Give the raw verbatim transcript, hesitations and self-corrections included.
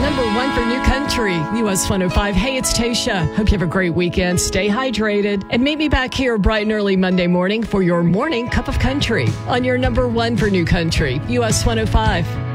Number one for New Country, U S one oh five. Hey, it's Tasha. Hope you have a great weekend. Stay hydrated. And meet me back here bright and early Monday morning for your morning cup of country on your number one for New Country, U S one oh five.